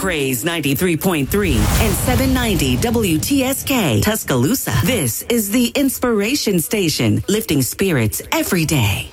Praise 93.3 and 790 WTSK Tuscaloosa. This is the Inspiration Station, lifting spirits every day.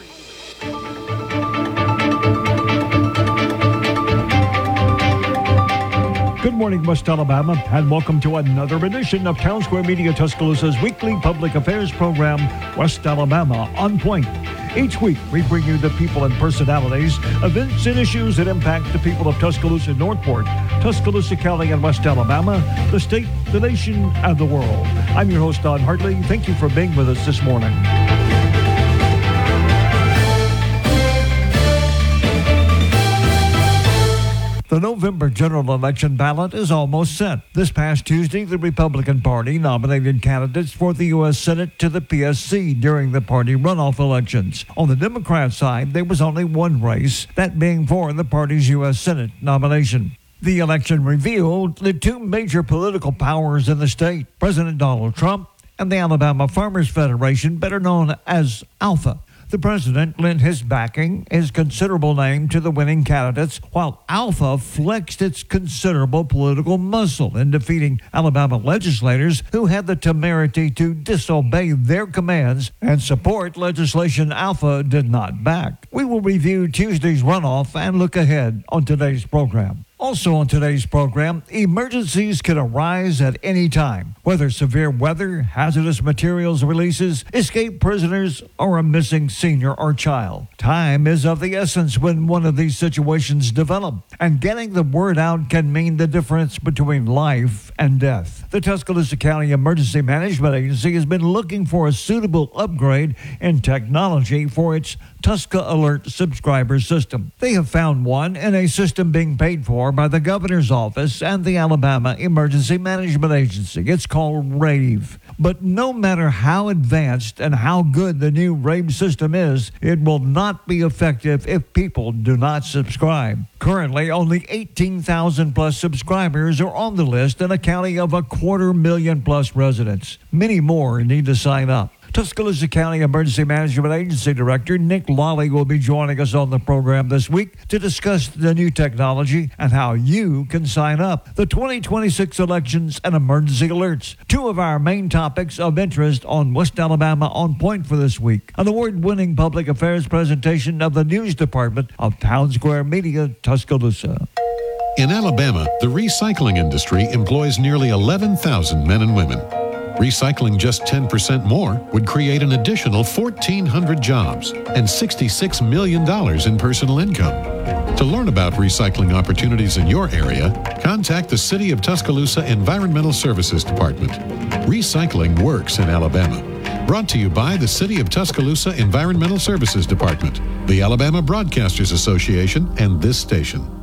Good morning, West Alabama, and welcome to another edition of Town Square Media Tuscaloosa's weekly public affairs program, West Alabama On Point. Each week, we bring you the people and personalities, events and issues that impact the people of Tuscaloosa, Northport, Tuscaloosa County, and West Alabama, the state, the nation, and the world. I'm your host, Don Hartley. Thank you for being with us this morning. The November general election ballot is almost set. This past Tuesday, the Republican Party nominated candidates for the U.S. Senate to the PSC during the party runoff elections. On the Democrat side, there was only one race, that being for the party's U.S. Senate nomination. The election revealed the two major political powers in the state, President Donald Trump and the Alabama Farmers Federation, better known as ALFA. The president lent his backing, his considerable name, to the winning candidates, while ALFA flexed its considerable political muscle in defeating Alabama legislators who had the temerity to disobey their commands and support legislation ALFA did not back. We will review Tuesday's runoff and look ahead on today's program. Also on today's program, emergencies can arise at any time, whether severe weather, hazardous materials releases, escaped prisoners, or a missing senior or child. Time is of the essence when one of these situations develop, and getting the word out can mean the difference between life and death. The Tuscaloosa County Emergency Management Agency has been looking for a suitable upgrade in technology for its Tusca Alert subscriber system. They have found one in a system being paid for by the governor's office and the Alabama Emergency Management Agency. It's called RAVE. But no matter how advanced and how good the new RAVE system is, it will not be effective if people do not subscribe. Currently, only 18,000 plus subscribers are on the list in a county of 250,000 plus residents. Many more need to sign up. Tuscaloosa County Emergency Management Agency Director Nick Lawley will be joining us on the program this week to discuss the new technology and how you can sign up. The 2026 elections and emergency alerts, two of our main topics of interest on West Alabama On Point for this week. An award-winning public affairs presentation of the news department of Town Square Media Tuscaloosa. In Alabama, the recycling industry employs nearly 11,000 men and women. Recycling just 10% more would create an additional 1,400 jobs and $66 million in personal income. To learn about recycling opportunities in your area, contact the City of Tuscaloosa Environmental Services Department. Recycling works in Alabama. Brought to you by the City of Tuscaloosa Environmental Services Department, the Alabama Broadcasters Association, and this station.